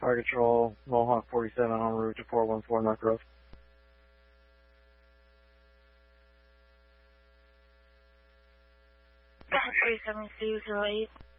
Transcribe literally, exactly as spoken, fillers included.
Fire Control, Mohawk forty-seven en route to four one four North Grove. three seven two zero eight.